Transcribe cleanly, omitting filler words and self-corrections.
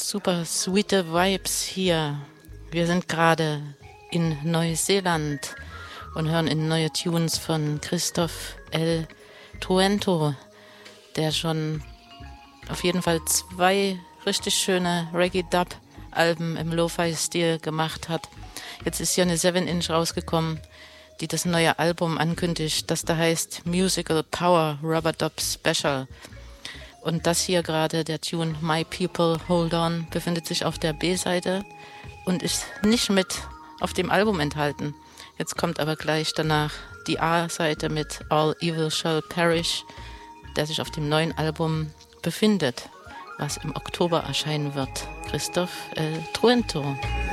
super sweete Vibes hier. Wir sind gerade in Neuseeland und hören in neue Tunes von Christoph L. Truento, der schon auf jeden Fall 2 richtig schöne Reggae-Dub-Alben im Lo-Fi-Stil gemacht hat. Jetzt ist hier eine 7-Inch rausgekommen, die das neue Album ankündigt, das da heißt Musical Power Rubber Dub Special. Und das hier gerade, der Tune My People Hold On, befindet sich auf der B-Seite und ist nicht mit auf dem Album enthalten. Jetzt kommt aber gleich danach die A-Seite mit All Evil Shall Perish, der sich auf dem neuen Album befindet, was im Oktober erscheinen wird. Christoph L. Truento.